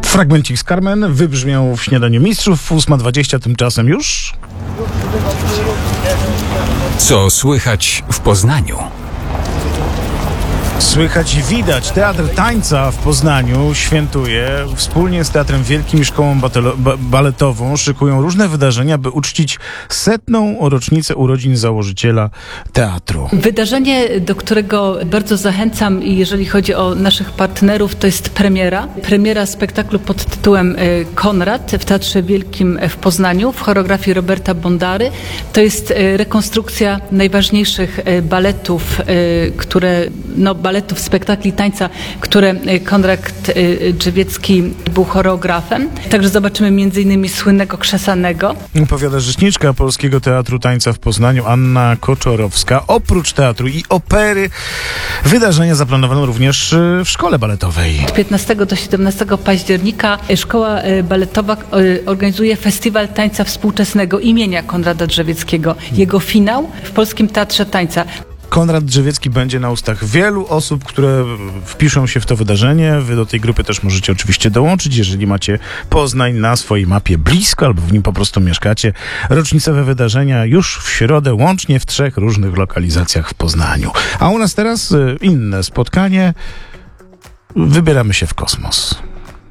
Fragmencik z Carmen wybrzmiał w Śniadaniu Mistrzów. 8:20 tymczasem już. Co słychać w Poznaniu? Słychać i widać. Teatr Tańca w Poznaniu świętuje. Wspólnie z Teatrem Wielkim i Szkołą Baletową szykują różne wydarzenia, by uczcić 100. rocznicę urodzin założyciela teatru. Wydarzenie, do którego bardzo zachęcam, i jeżeli chodzi o naszych partnerów, to jest premiera. Premiera spektaklu pod tytułem Konrad w Teatrze Wielkim w Poznaniu w choreografii Roberta Bondary. To jest rekonstrukcja najważniejszych baletów, baletów, spektakli tańca, które Konrad Drzewiecki był choreografem. Także zobaczymy m.in. słynnego Krzesanego. Powiada rzeczniczka Polskiego Teatru Tańca w Poznaniu Anna Koczorowska. Oprócz teatru i opery wydarzenia zaplanowano również w szkole baletowej. Od 15 do 17 października Szkoła Baletowa organizuje Festiwal Tańca Współczesnego imienia Konrada Drzewieckiego. Jego finał w Polskim Teatrze Tańca. Konrad Drzewiecki będzie na ustach wielu osób, które wpiszą się w to wydarzenie. Wy do tej grupy też możecie oczywiście dołączyć, jeżeli macie Poznań na swojej mapie blisko albo w nim po prostu mieszkacie. Rocznicowe wydarzenia już w środę, łącznie w 3 różnych lokalizacjach w Poznaniu. A u nas teraz inne spotkanie. Wybieramy się w kosmos.